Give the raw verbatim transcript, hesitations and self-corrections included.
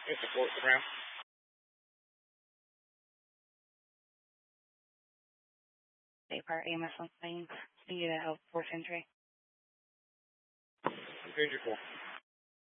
It's a fourth round. State Part A M S on plane. Need a help fourth entry. Danger four.